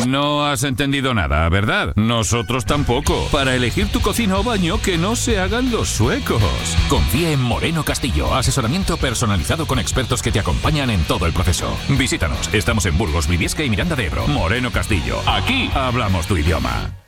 No has entendido nada, ¿verdad? Nosotros tampoco. Para elegir tu cocina o baño, que no se hagan los suecos. Confía en Moreno Castillo. Asesoramiento personalizado con expertos que te acompañan en todo el proceso. Visítanos. Estamos en Burgos, Briviesca y Miranda de Ebro. Moreno Castillo. Aquí hablamos tu idioma.